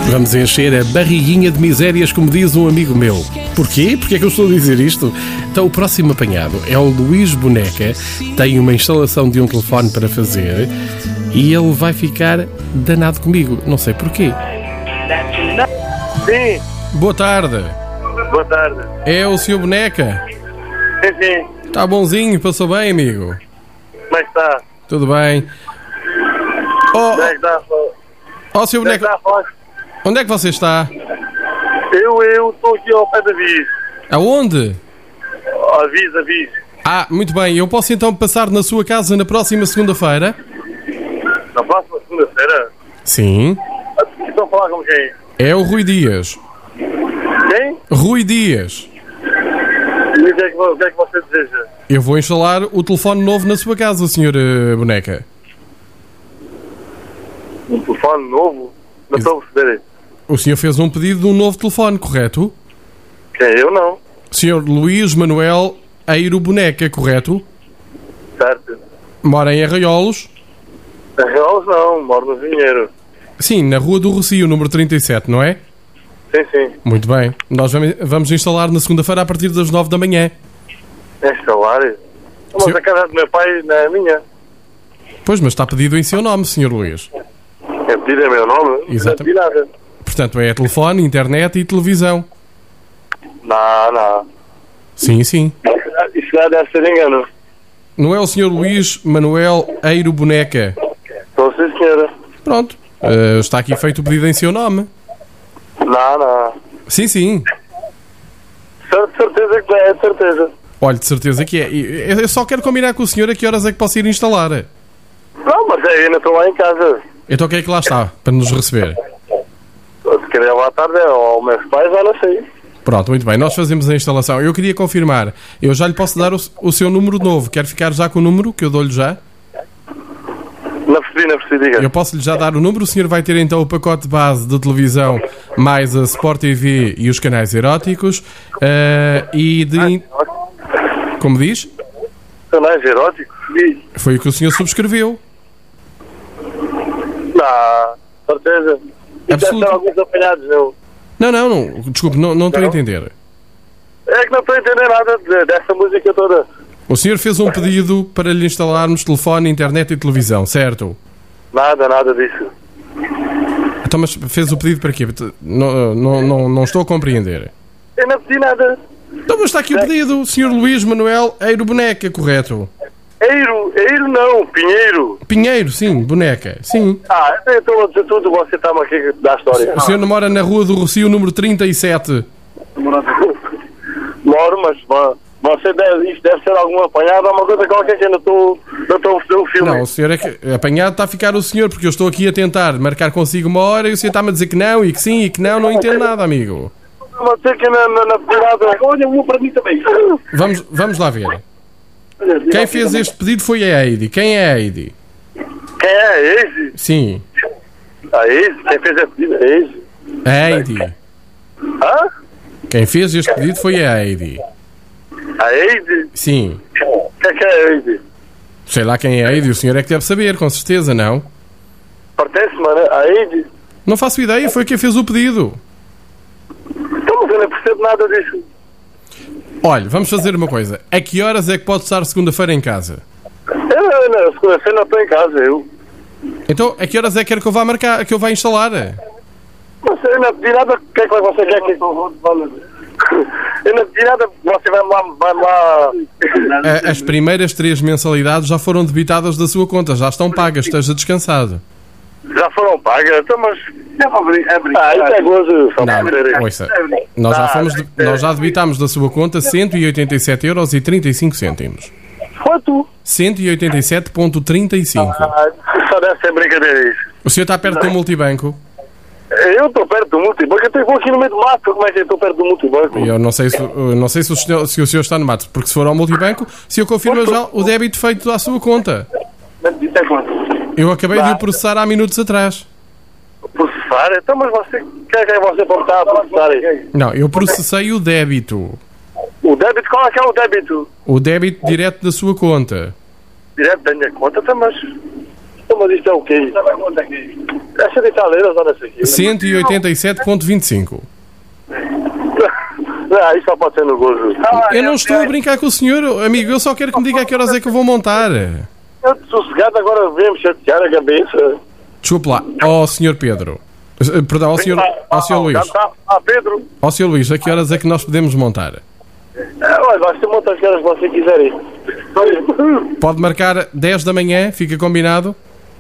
Vamos encher a barriguinha de misérias, como diz um amigo meu. Porquê? Porquê é que eu estou a dizer isto? Então, o próximo apanhado é o Luís Boneca. Tem uma instalação de um telefone para fazer e ele vai ficar danado comigo. Não sei porquê. Sim, Boa tarde. boa tarde. É o Sr. Boneca? Sim. Está bonzinho? Passou bem, amigo? Como é que está? Tudo bem? Como é que está? Oh, Sr. Como é que Boneca, está? onde é que você está? Eu estou aqui ao pé da Viz. Aonde? Aviso. Ah, muito bem. Eu posso então passar na sua casa na próxima segunda-feira? Na próxima segunda-feira? Sim. Estão a falar com quem? É o Rui Dias. Quem? Rui Dias. E o que é que você deseja? Eu vou instalar o telefone novo na sua casa, Sr. Boneca. Um telefone novo? Não estou a perceber. O senhor fez um pedido de um novo telefone, correto? Quem? Eu não. Sr. Luís Manuel Eiro Boneca, correto? Certo. Mora em Arraiolos? Arraiolos não, moro no Vinheiro. Sim, na Rua do Rocio, número 37, não é? Sim. Muito bem. Nós vamos instalar na segunda-feira a partir das 9 da manhã. É salário? Mas Sim. a casa do meu pai não é minha. Pois, mas está pedido em seu nome, Sr. Luís. É pedido em meu nome? Exatamente. Não pedi nada. Portanto, é telefone, internet e televisão. Não. Sim. Isso já deve ser engano. Não é o Sr. Luís Manuel Eiro Boneca? Estou sim, senhora. Pronto. Está aqui feito o pedido em seu nome. Não. Sim. Certeza que é, certeza. Olha, de certeza que é. Eu só quero combinar com o senhor a que horas é que posso ir instalar. Não, mas eu ainda estou lá em casa. Então quem é que lá está para nos receber? Se querer lá à tarde, ou meus pais, já não sei. Pronto, muito bem. Nós fazemos a instalação. Eu queria confirmar. Eu já lhe posso dar o seu número novo. Quer ficar já com o número que eu dou-lhe já? Não percebi, diga. Eu posso-lhe já dar o número. O senhor vai ter então o pacote base de televisão mais a Sport TV e os canais eróticos. Como diz? Canais eróticos? Foi o que o senhor subscreveu. Não, certeza. Deve Absoluto. ser alguns apanhados, eu. Não. Desculpe, não estou a entender. É que não estou a entender nada dessa música toda. O senhor fez um pedido para lhe instalarmos telefone, internet e televisão, certo? Nada disso. Então, mas fez o pedido para quê? Não estou a compreender. Eu não pedi nada. Então, mas está aqui o pedido, Sr. Luís Manuel Eiro Boneca, correto? Eiro não, Pinheiro. Pinheiro, sim, Boneca, sim. Eu estou a dizer tudo, você está-me aqui a dar a história. O senhor mora na Rua do Rocio, número 37. Moro, mas isto deve ser algum apanhado, alguma coisa qualquer que eu não estou a perceber o filme. Não, o senhor é que apanhado está a ficar o senhor, porque eu estou aqui a tentar marcar consigo uma hora e o senhor está-me a dizer que não e que sim e que não entendo nada, amigo. Mas sei que na verdade... Olha, um para mim também. Vamos lá ver. Quem fez este pedido foi a Heidi. Quem é a Heidi? Quem é a Eise? Sim, A Eise? Quem fez esse pedido é a Eise? a Heidi. Hã? Quem fez este pedido foi a Heidi. A Eise? Sim. Quem é a Eise? Sei lá quem é a Heidi, o senhor é que deve saber, com certeza, não? Pertence-me a Eise? Não faço ideia, foi quem fez o pedido. Então, mas eu não percebo nada disso. Olha, vamos fazer uma coisa. A que horas é que pode estar segunda-feira em casa? Eu segunda-feira não estou em casa, eu. Então, a que horas é que quer que eu vá marcar, que eu vá instalar? Mas eu não pedi nada, o que é que você quer que eu não pedi nada, você vai lá... As primeiras 3 mensalidades já foram debitadas da sua conta, já estão pagas, esteja descansado. Já foram pagas, então, mas... isso é gozo. Não, ouça, nós já debitámos da sua conta 187,35€. Quanto? 187,35. Só deve ser brincadeira isso. O senhor está perto do multibanco? Eu estou perto do multibanco, eu estou aqui no meio do mato, como é que eu estou perto do multibanco? Eu não sei se o senhor está no mato, porque se for ao multibanco, se eu confirmo já o débito feito à sua conta. Isso é quanto? Eu acabei de o processar há minutos atrás. Processar? Então, mas você, quem é você pode estar a processar aí? Não, eu processei o débito. O débito, qual é que é o débito? O débito direto da sua conta. Direto da minha conta, então, mas... Então, mas isto é o quê? Essa de Italeiras, olha isso aqui. 187.25. Não, isso só pode ser no gozo. Eu não estou a brincar com o senhor, amigo. Eu só quero que me diga a que horas é que eu vou montar. Eu sossegado, agora vem-me chatear a cabeça. Desculpe lá. Senhor Pedro. Perdão, ao senhor Luís. Pedro. Ó senhor Luís, a que horas é que nós podemos montar? Olha, vai ser montar as horas que você quiser ir. Pode marcar 10 da manhã, fica combinado?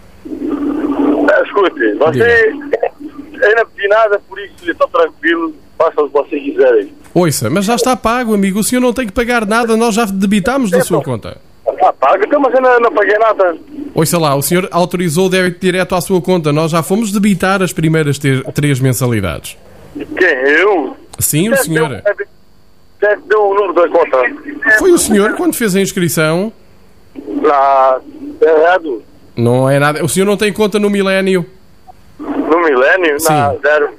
Escute, você ainda pedi nada, por isso estou tranquilo. Faça o que você quiser ir. Ouça, mas já está pago, amigo. O senhor não tem que pagar nada, nós já debitámos da sua conta. Está pago, então, mas eu não paguei nada. Ouça lá, o senhor autorizou o débito direto à sua conta. Nós já fomos debitar as primeiras 3 mensalidades. Quem? Eu? Sim, o senhor. Quem é que deu o número da conta? Foi o senhor quando fez a inscrição. Não, é errado. Não é nada. O senhor não tem conta no Milénio? No Milénio? Sim. Não, zero.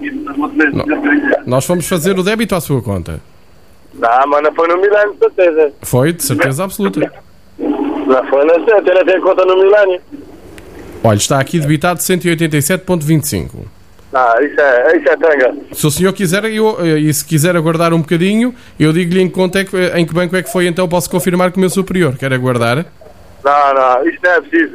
Nós fomos fazer o débito à sua conta. Não, mas não foi no Milénio, de certeza. Foi, de certeza absoluta. Não foi na certeza, eu não tenho conta no Milénio. Olha, está aqui debitado 187.25. Isso é tanga. Se o senhor quiser, e se quiser aguardar um bocadinho, eu digo-lhe em que banco é que foi, então posso confirmar com o meu superior. Quer aguardar? Não, isto não é preciso.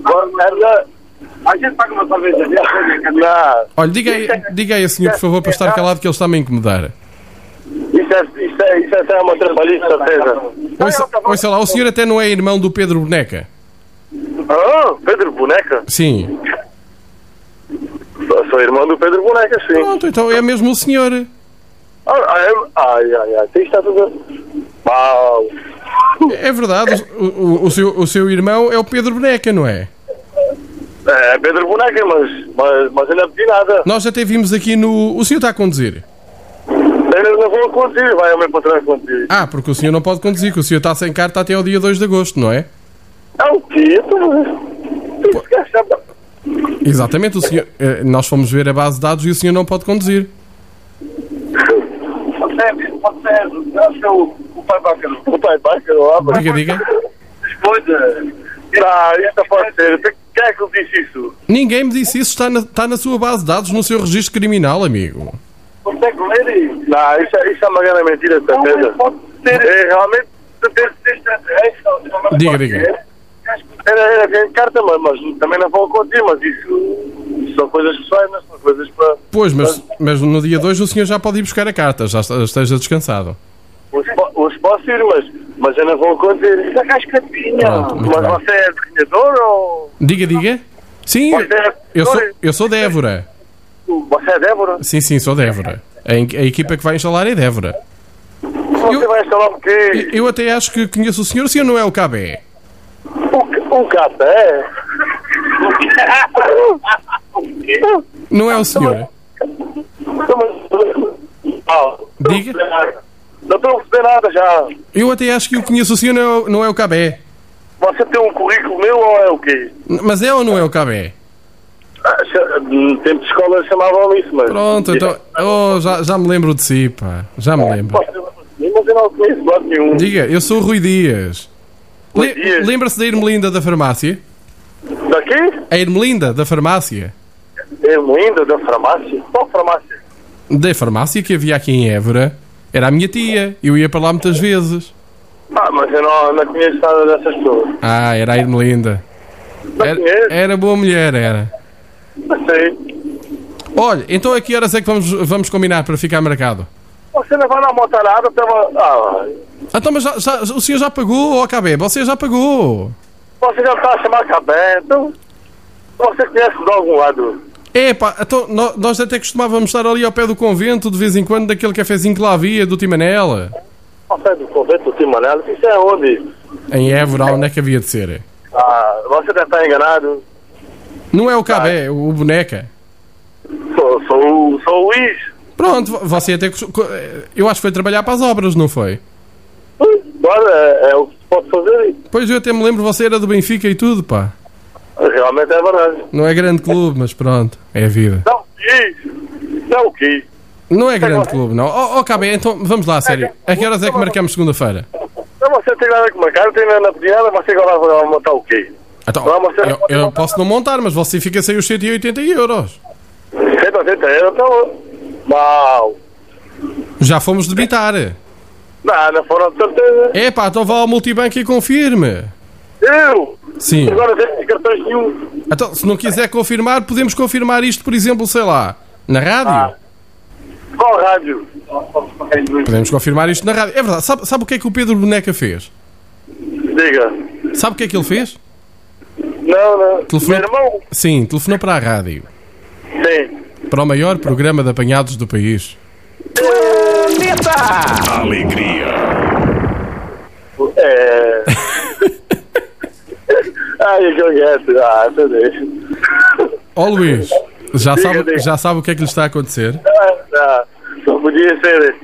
A gente paga uma cerveja. Não. Olha, diga aí a senhor, por favor, para estar calado, que ele está-me a incomodar. Isso é uma trabalhista, certeza. Ouça lá, o senhor até não é irmão do Pedro Boneca? Pedro Boneca? Sim. Sou irmão do Pedro Boneca, sim. Pronto, então é mesmo o senhor. Isto está tudo... Uau. É verdade, o seu irmão é o Pedro Boneca, não é? É Pedro Boneca, mas eu não pedi nada. Nós até vimos aqui no... O senhor está a conduzir? Eu não vou conduzir, vai ao meu patrão conduzir. Porque o senhor não pode conduzir, que o senhor está sem carta até ao dia 2 de agosto, não é? É o quê? Exatamente, o senhor... Nós fomos ver a base de dados e o senhor não pode conduzir. O pai Bácaro. O pai Bácaro, Diga. Escolha. Isto não pode ser. Quem é que disse isso? Ninguém me disse isso, está na sua base de dados, no seu registro criminal, amigo. Consegue ler isso? Não, isso é uma grande mentira, de certeza. Pode ser. Realmente, Diga. Era carta, mas também não vou conduzir, mas isso são coisas pessoais, não são coisas para... Pois, mas no dia 2 o senhor já pode ir buscar a carta, já esteja descansado. Hoje posso ir, mas eu não vou conduzir. Isso é cascatinha. Mas você é desenhador ou... Diga. Sim, eu sou de Évora. Você é Débora? Sim, sou de Évora. A equipa que vai instalar é de Évora. Você vai instalar o quê? Eu até acho que conheço o senhor não é o Cabé? O Cabé? Não é o senhor? Diga. Não estou a perceber nada já. Eu até acho que eu conheço o senhor não é o Cabé. Você tem um currículo meu ou é o quê? Mas é ou não é o Cabé? No tempo de escola chamavam isso, mas... Pronto, então... já me lembro de si, pá. Já me lembro. Mas eu não conheço lado nenhum. Diga, eu sou o Rui Dias. Lembra-se da Ermelinda da farmácia? Daqui? A Ermelinda da farmácia. Ermelinda da farmácia? Qual farmácia? Da farmácia que havia aqui em Évora. Era a minha tia. Eu ia para lá muitas vezes. Mas eu não conheço nada dessas pessoas. Era a Ermelinda. Era boa mulher, era. Não sei. Olha, então a que horas é que vamos combinar para ficar marcado? Você não vai na motarada, Então, mas o senhor já pagou, Cabé? Você já pagou. Você já está a chamar Cabé, então... Você conhece de algum lado? Então nós até costumávamos estar ali ao pé do convento, de vez em quando, daquele cafezinho que lá havia, do Timanela. Ao pé do convento do Timanela? Isso é onde? Em Évora, onde é que havia de ser? Você deve estar enganado. Não é o Cabé, o Boneca. Sou o Luís. Pronto, você até... Eu acho que foi trabalhar para as obras, não foi? Agora é o que se pode fazer. Pois, eu até me lembro, você era do Benfica e tudo, pá. Realmente é verdade. Não é grande clube, mas pronto, é a vida. Não, o quê? Não é grande clube, não. Cabé, então vamos lá, sério. A que horas é que marcamos segunda-feira? Não, você tem nada que marcar, não tem nada na pedida, você agora vai montar o quê? Então, eu posso não montar, mas você fica sem os 180 euros. 180 euros, então... Mal. Já fomos debitar. Não foram de certeza. Então vá ao multibanco e confirme. Eu? Sim. Agora não tenho cartões nenhum. Então, se não quiser confirmar, podemos confirmar isto, por exemplo, sei lá, na rádio. Qual rádio? Podemos confirmar isto na rádio. É verdade, sabe o que é que o Pedro Boneca fez? Diga. Sabe o que é que ele fez? Não. Telefonou... Meu irmão? Sim, telefonou para a rádio. Sim. Para o maior programa de apanhados do país. Planeta Alegria. Ai, que eu gosto. Meu Deus. Ó Luís, já sabe o que é que lhe está a acontecer? Não podia ser.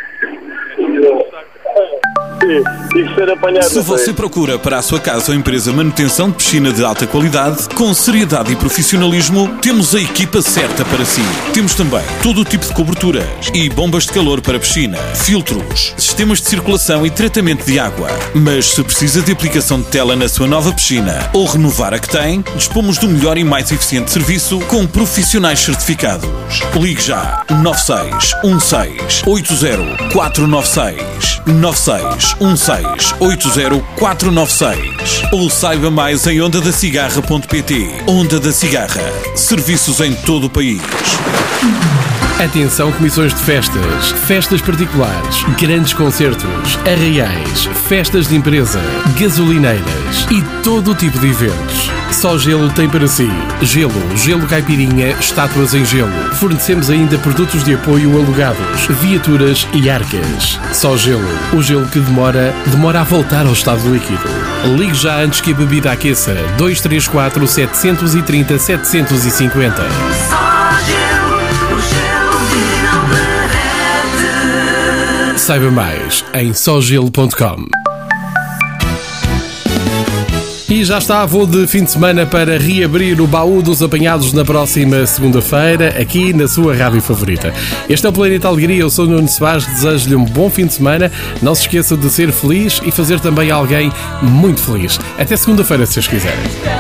Se você procura para a sua casa ou empresa manutenção de piscina de alta qualidade, com seriedade e profissionalismo, temos a equipa certa para si. Temos também todo o tipo de coberturas e bombas de calor para piscina, filtros, sistemas de circulação e tratamento de água. Mas se precisa de aplicação de tela na sua nova piscina ou renovar a que tem, dispomos do melhor e mais eficiente serviço com profissionais certificados. Ligue já 9616 80 496 9616 80 496 ou saiba mais em ondadacigarra.pt. Onda da Cigarra. Serviços em todo o país. Atenção, comissões de festas, festas particulares, grandes concertos, arraiais, festas de empresa, gasolineiras e todo o tipo de eventos. Só Gelo tem para si. Gelo caipirinha, estátuas em gelo. Fornecemos ainda produtos de apoio alugados, viaturas e arcas. Só Gelo. O gelo que demora a voltar ao estado líquido. Ligue já antes que a bebida aqueça. 234 730 750. Saiba mais em sogelo.com. E já está, vou de fim de semana para reabrir o baú dos apanhados na próxima segunda-feira, aqui na sua rádio favorita. Este é o Planeta Alegria, eu sou o Nuno Soares, desejo-lhe um bom fim de semana. Não se esqueça de ser feliz e fazer também alguém muito feliz. Até segunda-feira, se vocês quiserem.